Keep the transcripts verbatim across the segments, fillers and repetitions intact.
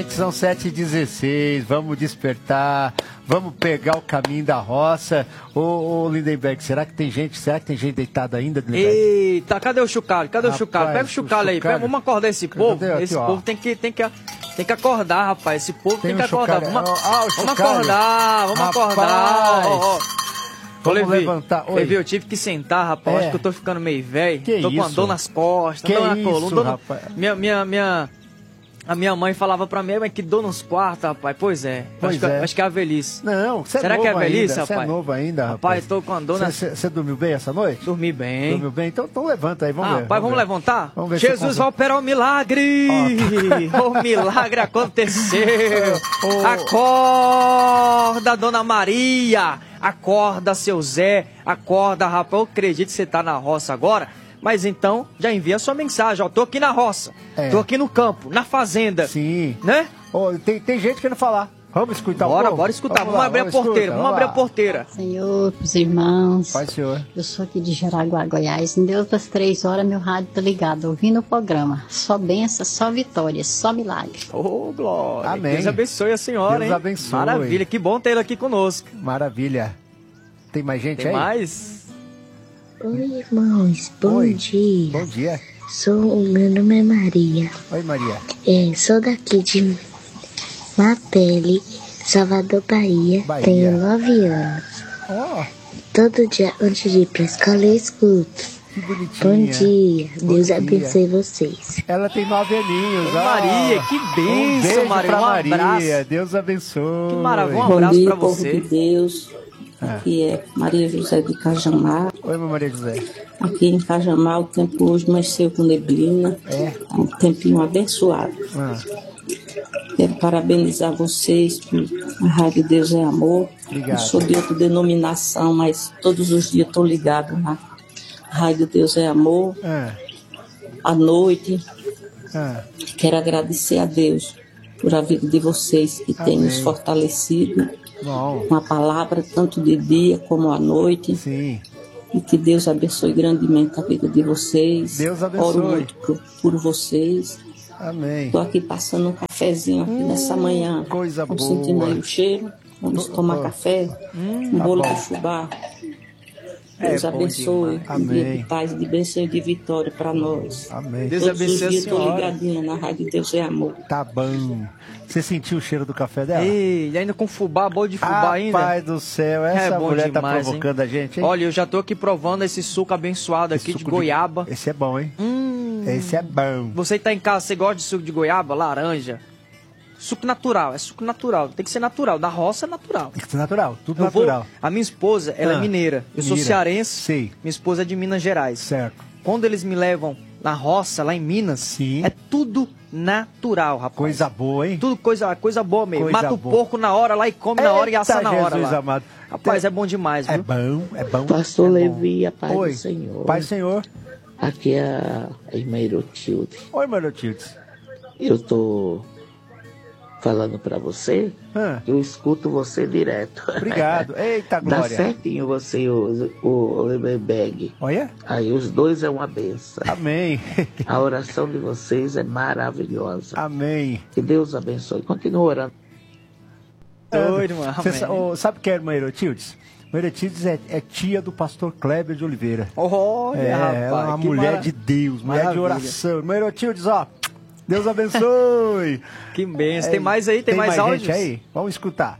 São sete e dezesseis, vamos despertar, vamos pegar o caminho da roça. Ô, ô Lindenberg, será que tem gente, será que tem gente deitada ainda, Lindenberg? Eita, cadê o chocalho? Cadê Rapaz, o chocalho? Pega o chocalho aí, pega, vamos acordar esse povo. Aqui, esse ó. povo tem que, tem, que, tem que acordar, rapaz. Esse povo tem, Tem que um acordar. chocalho. Vamos, Ah, o vamos chocalho. acordar, vamos Rapaz. acordar. Ó, ó. Vamos Levi, levantar. Oi. Levi, eu tive que sentar, rapaz. É. Acho que eu tô ficando meio velho. Que Tô com uma isso? dor nas costas, Que dor na isso, coluna. dor no- rapaz? Minha, minha, minha, a minha mãe falava pra mim, mas que dor nos quartos, rapaz. Pois é. Pois acho, que, é. acho que é a velhice. Não, você é Será novo que é velhice, ainda, você é rapaz? novo ainda, rapaz. Rapaz, tô com a dor nas... Você dormiu bem essa noite? Dormi bem. Dormiu bem? Então, então levanta aí, vamos Ah, ver. pai, vamos ver. levantar? Vamos ver se Jesus consegue. vai operar o milagre! O milagre aconteceu! Oh. Acorda, Dona Maria! Acorda, seu Zé! Acorda, rapaz! Eu acredito que você tá na roça agora, mas então já envia sua mensagem. Ó, tô aqui na roça, É. tô aqui no campo, na fazenda. Sim. Né? Ô, tem, tem gente querendo falar. Vamos escutar Bora, o povo? bora escutar. Vamos, lá, abrir a vamos porteira, escutar, vamos abrir a lá. porteira. Senhor, pros irmãos. Pai, Senhor. Eu sou aqui de Jaraguá, Goiás. Em Deus das três horas, meu rádio tá ligado, ouvindo o programa. Só benção, só vitória, só milagre. Ô, glória! Amém. Deus abençoe a senhora, Deus hein? abençoe. Maravilha, que bom tê-la aqui conosco. Maravilha. Tem mais gente Tem aí? mais? Oi, irmãos, bom Oi. dia. Bom dia. Sou, meu nome é Maria. Oi, Maria. É, sou daqui de Mapele, Salvador, Bahia. Bahia. Tenho nove anos. Ó, Todo dia, antes de ir pra escola, eu escuto. que bonitinha. Bom dia. Bom Deus dia. abençoe vocês. Ela tem nove aninhos. Ô, ó. Maria, que bênção, um beijo Maria, pra um Maria. abraço. Deus abençoe. Que maravilha. Um Bom abraço dia, pra povo você. de Deus. Aqui é Maria José de Cajamar. Oi, meu Maria José. Aqui em Cajamar o tempo hoje amanheceu com neblina. É. Um tempinho abençoado. Ah, Quero parabenizar vocês por a Rádio Deus é Amor. Obrigado. Eu sou de outra denominação, mas todos os dias estou ligado na Rádio Deus é Amor. ah, À noite, ah. quero agradecer a Deus por a vida de vocês que tem Amém. nos fortalecido Bom, com a palavra, tanto de dia como à noite. sim. E que Deus abençoe grandemente a vida de vocês. Deus abençoe. Oro muito por, por vocês. Amém. Estou aqui passando um cafezinho aqui nessa manhã. coisa Estamos boa. sentindo aí o cheiro. Vamos tomar oh. café. um bolo tá bom. de fubá. É Deus bom abençoe. demais. Um dia Amém. de paz, de bênção e de vitória para nós. Amém. Deus Todos os abençoe a dias estou senhora. ligadinha na Rádio Deus é Amor. Tá bom. Você sentiu o cheiro do café dela? Ei, e ainda com fubá, bolo de fubá ainda. Pai do céu, essa É bom mulher demais, tá provocando hein? a gente, hein? Olha, eu já tô aqui provando esse suco abençoado Esse aqui de suco goiaba. Esse é bom, hein? Hum. Esse é bom. Você que tá em casa, você gosta de suco de goiaba, laranja? Suco natural, é suco natural. Tem que ser natural, da roça é natural. Tem que ser natural, tudo Eu vou- natural. a minha esposa, ela Ah, é mineira. Eu sou mineira. cearense. Sei. Minha esposa é de Minas Gerais. Certo. Quando eles me levam na roça, lá em Minas, Sim. é tudo natural, rapaz. Coisa boa, hein? Tudo coisa, coisa boa mesmo. Coisa Mata o boa. porco na hora lá e come na hora e assa Eita, na hora Jesus lá. amado. Rapaz, é bom demais, É viu? bom, é bom. Pastor é bom. Levi, a paz Oi. do Senhor. Pai do Senhor. Aqui é a irmã Erotilde. Oi, meu Tildes. Eu tô falando pra você, Ah, eu escuto você direto. obrigado. Eita, Dá glória. certinho você, o, o Lebenberg. Olha. Aí os dois é uma benção. Amém. A oração de vocês é maravilhosa. Amém. Que Deus abençoe. Continua orando. Doido, mano. Você Amém. sa- ô, sabe quem é a irmã Erotildes? A irmã Erotildes é, é tia do pastor Kleber de Oliveira. Olha, É, rapaz. ela é uma que mulher mara- de Deus, mulher de maravilha. oração. Irmã Erotildes, ó, Deus abençoe. Que benção. Tem É, mais aí? Tem, mais, áudios? gente aí? Vamos escutar.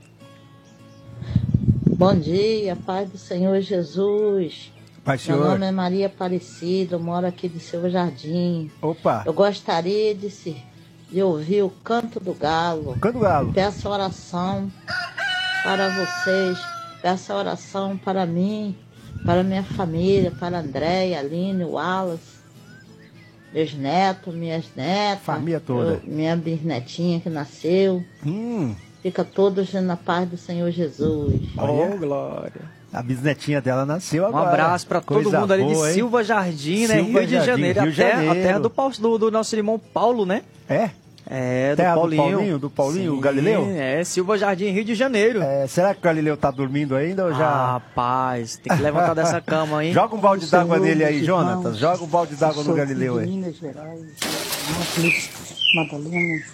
Bom dia, Pai do Senhor Jesus. Pai Meu Senhor. nome é Maria Aparecida, eu moro aqui de Silva Jardim. Opa, Eu gostaria de, se, de ouvir o canto do galo. Cando Galo. Peço oração para vocês, peço oração para mim, para minha família, para Andréia, Aline, Wallace, meus netos, minhas netas, Família toda. eu- minha bisnetinha que nasceu. Hum, Fica todos na paz do Senhor Jesus. olha, Oh, glória. a bisnetinha dela nasceu Um agora. abraço pra todo Coisa mundo ali boa, de hein? Silva Jardim, né? Silva Rio de Jardim, Janeiro. Rio de até Janeiro. a terra do, Paul- do, do nosso irmão Paulo, né? É? É, do Terra do Paulinho. Paulinho, do Paulinho, o Sim, Galileu? É, Silva Jardim, Rio de Janeiro. É, será que o Galileu tá dormindo ainda ou Ah, já... rapaz, tem que levantar dessa cama, hein? Joga um balde Senhor, d'água nele aí, meus Jonatas. irmãos, Joga um balde d'água no sou Galileu aqui de aí. Minas Gerais, Nápoles, Madalena.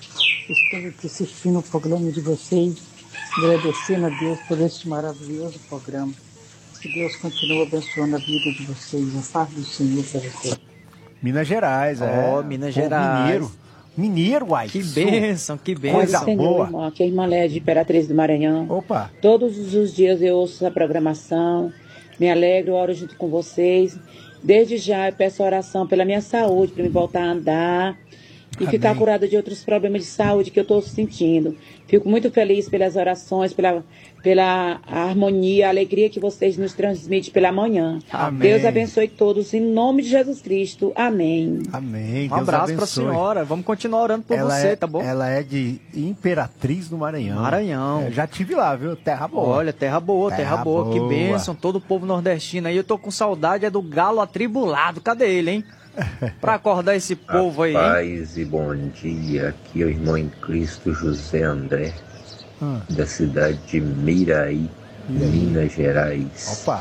Estou aqui assistindo o programa de vocês, agradecendo a Deus por este maravilhoso programa. Que Deus continue abençoando a vida de vocês, a paz do Senhor para vocês. Minas Gerais, é. Ó, Minas Pô, Gerais. Mineiro. Mineiro, uai. Que bênção, que bênção. Coisa Senhor, boa. irmão, aqui é a irmã Léa de Imperatriz do Maranhão. Opa. Todos os dias eu ouço essa programação, me alegro, oro junto com vocês. Desde já eu peço oração pela minha saúde, para me voltar a andar e Amém. ficar curada de outros problemas de saúde que eu estou sentindo. Fico muito feliz pelas orações, pela, pela harmonia, a alegria que vocês nos transmitem pela manhã. Amém. Deus abençoe todos, em nome de Jesus Cristo. Amém. Amém. Um Deus abraço para a abençoe. senhora. Vamos continuar orando por ela você, é, tá bom? Ela é de Imperatriz do Maranhão. Maranhão. É, já tive lá, viu? Terra boa. Olha, terra boa, terra, Terra boa. Que boa. bênção. Todo o povo nordestino aí. Eu tô com saudade é do galo atribulado. Cadê ele, hein? Pra acordar esse povo aí, hein? Paz e bom dia. Aqui é o irmão em Cristo José André, Hum. da cidade de Miraí, Minas Gerais. Opa.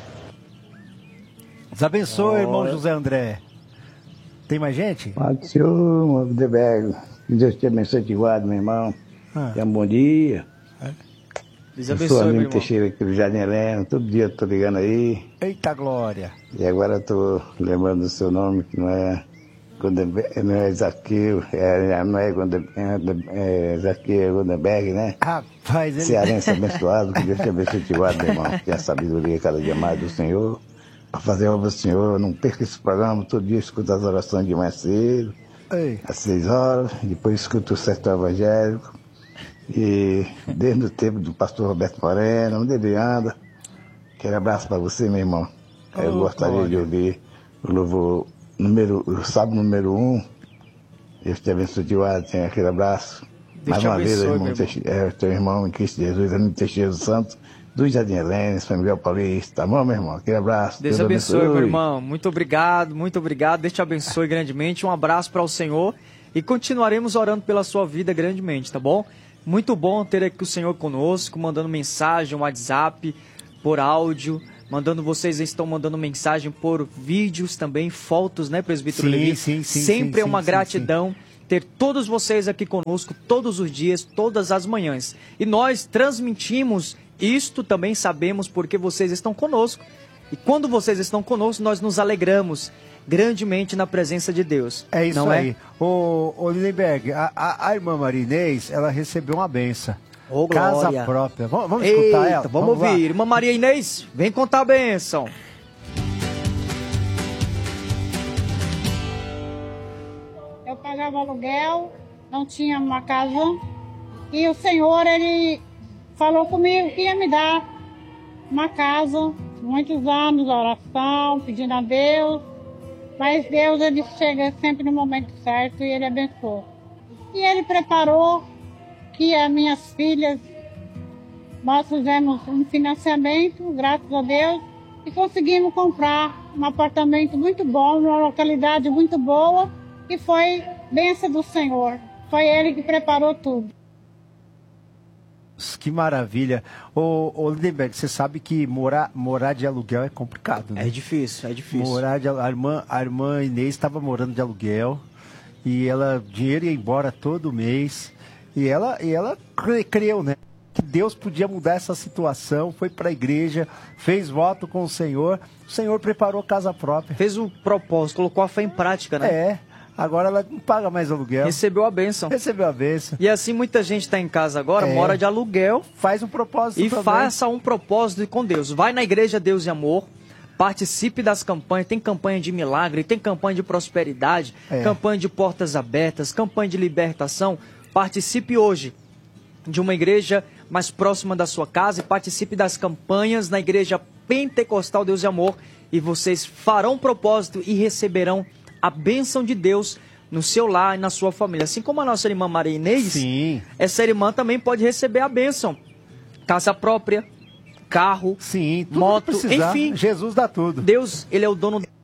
Deus abençoe, irmão José André. Tem mais gente? Pai do Senhor, meu Deus, que Deus te abençoe e te guarde, meu irmão. Ah. Tenha um bom dia. Deus Eu sou abençoe, meu amigo irmão. Teixeira aqui do Jardim Helena, todo dia eu tô ligando aí. Eita glória. E agora eu tô lembrando do seu nome, que não é, Gondenberg, não é Zaqueu, é, não é, Gonde- é, é Zaqueu Gondenberg, né? Rapaz, ele... Cearense abençoado, que Deus te abençoe e te guarde, meu irmão. Tenha a sabedoria cada dia mais do Senhor, para fazer a obra do Senhor. Não perca esse programa, todo dia escuta as orações de mais cedo, Ei. às seis horas, depois escuta o Sertão Evangélico. E desde o tempo do pastor Roberto Moreno, onde ele anda. Aquele abraço para você, meu irmão. Eu Oh, gostaria glória. de ouvir o louvor número, o sábado número um. Deus te abençoe, te guarde, tenha aquele abraço. Deus Mais te uma vez, abençoe, irmão, meu Teixe- é, teu irmão em Cristo Jesus, amigo Teixeira do Santo, do Jardim Helena, São Miguel Paulista. Tá bom, meu irmão? Aquele abraço. Deus abençoe, meu irmão. Muito obrigado, muito obrigado. Deus te abençoe grandemente. Um abraço para o Senhor e continuaremos orando pela sua vida grandemente, tá bom? Muito bom ter aqui o Senhor conosco, mandando mensagem, WhatsApp, por áudio, mandando, vocês estão mandando mensagem por vídeos também, fotos, né, presbítero Sim, Levi? sim, sim, Sempre sim, é uma sim, gratidão ter todos vocês aqui conosco, todos os dias, todas as manhãs. E nós transmitimos isto, também sabemos porque vocês estão conosco. E quando vocês estão conosco, nós nos alegramos grandemente na presença de Deus. É isso não aí. É? Ô, ô Lindenberg, a, a, a irmã Marinês, ela recebeu uma benção. Ô, Casa glória. própria. Vamos, vamos Eita, escutar ela? Vamos, lá. ouvir. Irmã Maria Inês, vem contar a bênção. Eu pagava aluguel, não tinha uma casa, e o Senhor, ele falou comigo que ia me dar uma casa, muitos anos de oração, pedindo a Deus, mas Deus, ele chega sempre no momento certo e ele abençoou. E ele preparou que as minhas filhas, nós fizemos um financiamento, graças a Deus, e conseguimos comprar um apartamento muito bom, numa localidade muito boa, e foi bênção do Senhor. Foi Ele que preparou tudo. Que maravilha. Ô, ô Lindenberg, você sabe que morar, morar de aluguel é complicado, né? É difícil, é difícil. Morar de, a, irmã, a irmã Inês estava morando de aluguel e ela, o dinheiro ia embora todo mês. E ela, e ela cre- creu, né? Que Deus podia mudar essa situação, foi para a igreja, fez voto com o Senhor, o Senhor preparou casa própria. Fez o propósito, colocou a fé em prática, né? É, agora ela não paga mais aluguel. Recebeu a bênção. Recebeu a bênção. E assim muita gente está em casa agora, É. mora de aluguel. Faz um propósito E também. faça um propósito com Deus. Vai na igreja Deus e Amor, participe das campanhas. Tem campanha de milagre, tem campanha de prosperidade, É. campanha de portas abertas, campanha de libertação. Participe hoje de uma igreja mais próxima da sua casa e participe das campanhas na igreja Pentecostal Deus e Amor. E vocês farão um propósito e receberão a bênção de Deus no seu lar e na sua família. Assim como a nossa irmã Maria Inês, Sim. essa irmã também pode receber a bênção. Casa própria, carro, Sim, tudo moto, que precisar, enfim. Jesus dá tudo. Deus, ele é o dono